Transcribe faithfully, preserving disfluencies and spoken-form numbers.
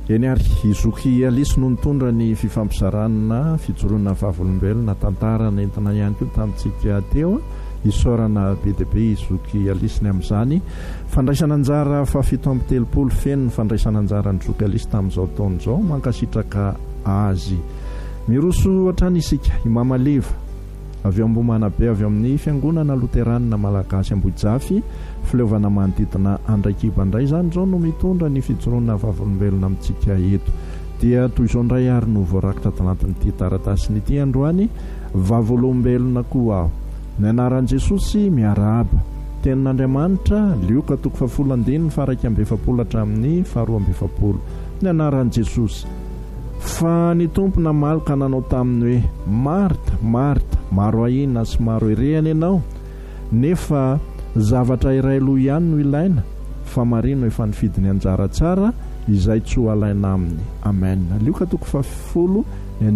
eny ary izoky alisy no nitondra ny fifampisaranana fijoroana vavolombelona tantarana entina ihany koa tamintsika teo isorana be dia be izoky alisiny amin'izany fandraisana anjara fafito amby telopolo feno fandraisana anjara ny zoky alisy tamin'izao taon'izao mankasitraka azy miroso ohatrany isika imamaleva avy ambomana be avy amin'ny fiangonana loteranina malagasy Ambohijafy fileovana manodidina Andraikiba indray zany zao no mitondra ny fijoroana vavolombelona amintsika eto dia toy izao indray ary no voarakitra tanatin'ity taratasiny ity androany vavolombelona koa aho ny anaran'i Jesosy miarahaba tenin'Andriamanitra lioka toko fafolo andiny faraika amby efapolo hatramin'ny faharoa amby efapolo ny anaran'i Jesosy fa ny tompona maloka nanao taminy hoe Marta Marta maro ahina sy maro erehany ianao nefa zavatra iray aloha ihany no ilaina fa marino efa nifidiny anjara tsara izay tsy ho alaina aminy amen. Lioka toko fafolo